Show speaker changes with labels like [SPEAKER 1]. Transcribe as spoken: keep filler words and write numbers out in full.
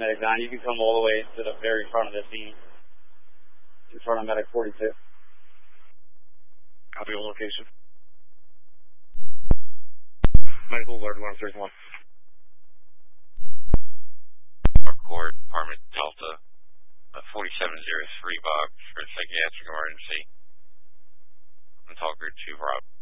[SPEAKER 1] Medic nine. You can come all the way to the very front of the scene, in front of Medic forty-two.
[SPEAKER 2] Copy on location. Medical alert one three one.
[SPEAKER 3] Record Department Delta uh, forty-seven oh three box for psychiatric emergency. On talker two Rob.